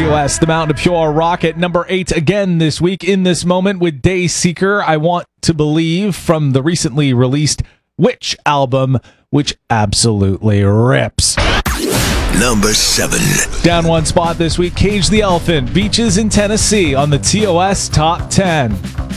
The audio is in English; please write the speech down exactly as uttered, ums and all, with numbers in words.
O S, the Mountain of Pure Rocket, number eight again this week in this moment with Dayseeker, I Want to Believe, from the recently released Witch album, which absolutely rips. Number seven. Down one spot this week, Cage the Elephant, Beaches in Tennessee on the T O S Top ten.